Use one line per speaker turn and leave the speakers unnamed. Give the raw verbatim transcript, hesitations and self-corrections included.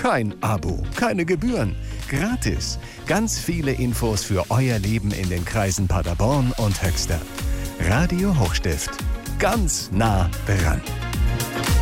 Kein Abo, keine Gebühren, gratis. Ganz viele Infos für euer Leben in den Kreisen Paderborn und Höxter. Radio Hochstift. Ganz nah dran.